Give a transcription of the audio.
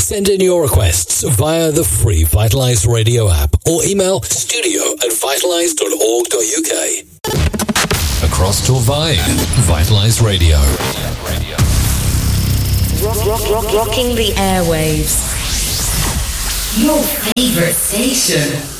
Send in your requests via the free Vitalise Radio app or email studio@vitalise.org.uk. Across Torvine, Vitalise Radio. Rocking the airwaves. Your favourite station.